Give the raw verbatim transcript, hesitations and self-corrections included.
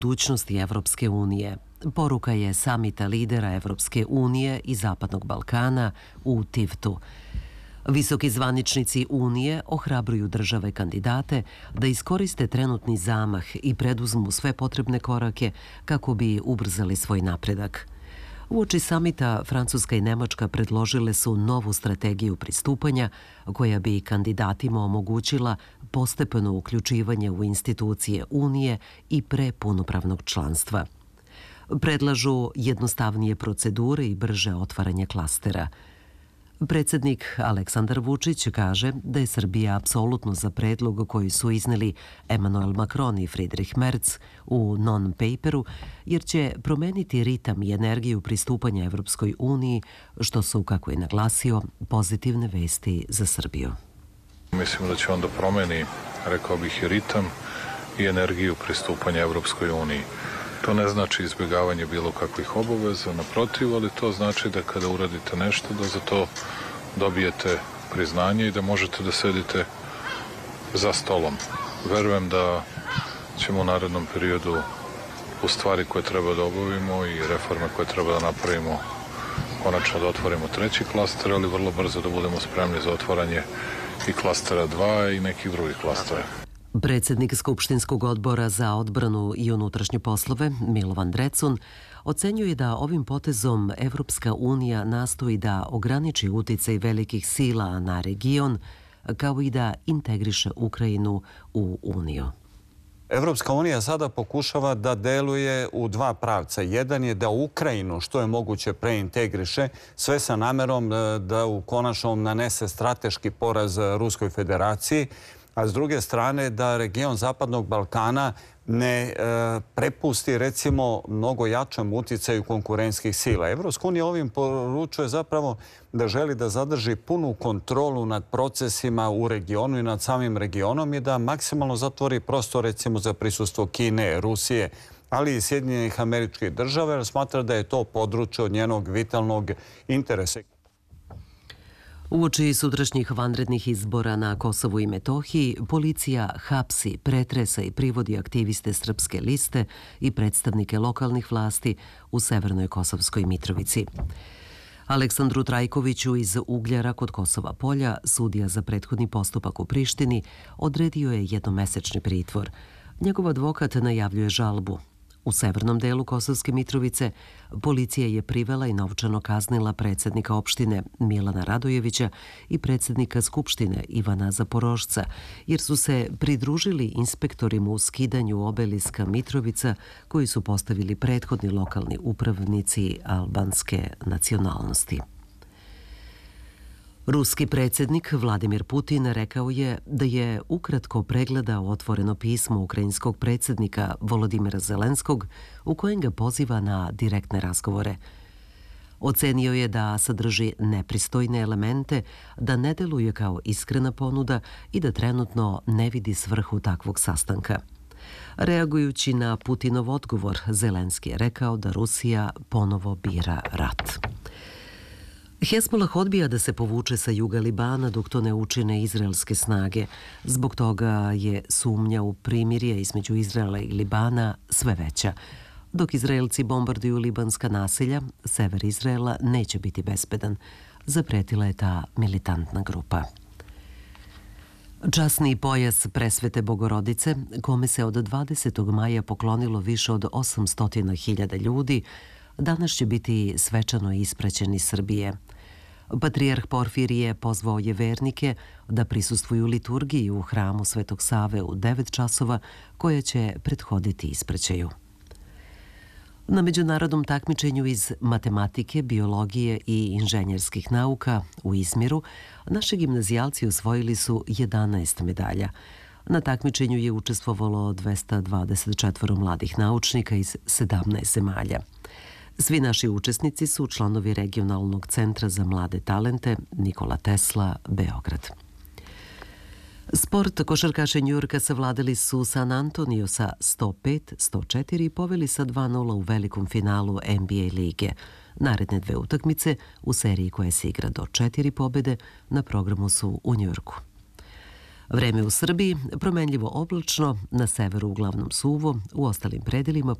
budućnosti Evropske unije. Poruka je samita lidera Evropske unije i Zapadnog Balkana u Tivtu. Visoki zvaničnici Unije ohrabruju države kandidate da iskoriste trenutni zamah i preduzmu sve potrebne korake kako bi ubrzali svoj napredak. Uoči samita Francuska i Nemačka predložile su novu strategiju pristupanja koja bi kandidatima omogućila postepeno uključivanje u institucije Unije i pre punopravnog članstva. Predlažu jednostavnije procedure i brže otvaranje klastera. Predsednik Aleksandar Vučić kaže da je Srbija apsolutno za predlog koji su izneli Emmanuel Macron i Friedrich Merz u non-paperu, jer će promeniti ritam i energiju pristupanja Evropskoj uniji, što su, kako je naglasio, pozitivne vesti za Srbiju. Mislim da će on da promeni, rekao bih, i ritam i energiju pristupanja Evropskoj uniji. To ne znači izbjegavanje bilo kakvih obaveza, naprotiv, ali to znači da kada uradite nešto, da za to dobijete priznanje i da možete da sedite za stolom. Verujem da ćemo u narednom periodu u stvari koje treba da obavimo i reforme koje treba da napravimo konačno da otvorimo treći klaster, ali vrlo brzo da budemo spremni za otvaranje i klastera dva i nekih drugih klastera. Predsednik Skupštinskog odbora za odbranu i unutrašnje poslove, Milovan Drecun, ocenjuje da ovim potezom Evropska unija nastoji da ograniči uticaj velikih sila na region, kao i da integriše Ukrajinu u Uniju. Evropska unija sada pokušava da deluje u dva pravca. Jedan je da Ukrajinu što je moguće preintegriše, sve sa namerom da u konačnom nanese strateški poraz Ruskoj federaciji, a s druge strane da region Zapadnog Balkana ne e, prepusti recimo mnogo jačem uticaju konkurentskih sila. Evropska unija ovim poručuje zapravo da želi da zadrži punu kontrolu nad procesima u regionu i nad samim regionom i da maksimalno zatvori prostor recimo za prisustvo Kine, Rusije, ali i Sjedinjenih Američkih Država, jer smatra da je to područje od njenog vitalnog interesa. Uoči sutrašnjih vanrednih izbora na Kosovu i Metohiji, policija hapsi, pretresa i privodi aktiviste Srpske liste i predstavnike lokalnih vlasti u Severnoj Kosovskoj Mitrovici. Aleksandru Trajkoviću iz Ugljara kod Kosova Polja, sudija za prethodni postupak u Prištini, odredio je jednomesečni pritvor. Njegov advokat najavljuje žalbu. U severnom delu Kosovske Mitrovice policija je privela i novčano kaznila predsednika opštine Milana Radojevića i predsednika Skupštine Ivana Zaporožca, jer su se pridružili inspektorima u skidanju obeliska Mitrovica koji su postavili prethodni lokalni upravnici albanske nacionalnosti. Ruski predsjednik Vladimir Putin rekao je da je ukratko pregledao otvoreno pismo ukrajinskog predsjednika Volodimira Zelenskog u kojem ga poziva na direktne razgovore. Ocenio je da sadrži nepristojne elemente, da ne deluje kao iskrena ponuda i da trenutno ne vidi svrhu takvog sastanka. Reagujući na Putinov odgovor, Zelenski je rekao da Rusija ponovo bira rat. Hezbollah odbija da se povuče sa juga Libana dok to ne učine izraelske snage. Zbog toga je sumnja u primirje između Izraela i Libana sve veća. Dok Izraelci bombarduju libanska naselja, sever Izraela neće biti bezbedan, zapretila je ta militantna grupa. Časni pojas Presvete Bogorodice, kome se od dvadesetog maja poklonilo više od osamsto hiljada ljudi, danas će biti svečano ispraćen iz Srbije. Patrijarh Porfirije pozvao je vernike da prisustvuju liturgiji u hramu Svetog Save u devet časova, koja će prethoditi ispraćaju. Na međunarodnom takmičenju iz matematike, biologije i inženjerskih nauka u Izmiru naši gimnazijalci osvojili su jedanaest medalja. Na takmičenju je učestvovalo dvesta dvadeset četiri mladih naučnika iz sedamnaest zemalja. Svi naši učesnici su članovi Regionalnog centra za mlade talente Nikola Tesla, Beograd. Sport, košarkaši Njujorka savladali su San Antonio sa sto pet sto četiri i poveli sa dva nula u velikom finalu N B A lige. Naredne dve utakmice u seriji koja se igra do četiri pobede na programu su u Njujorku. Vreme u Srbiji promenljivo oblačno, na severu uglavnom suvo, u ostalim predelima